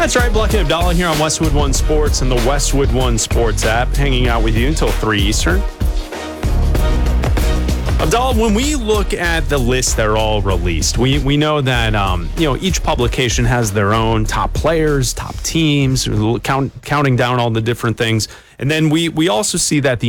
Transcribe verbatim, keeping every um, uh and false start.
That's right, Black and Abdallah here on Westwood One Sports and the Westwood One Sports app, hanging out with you until three Eastern. Abdallah, when we look at the lists that are all released, we we know that um, you know each publication has their own top players, top teams, count, counting down all the different things, and then we we also see that the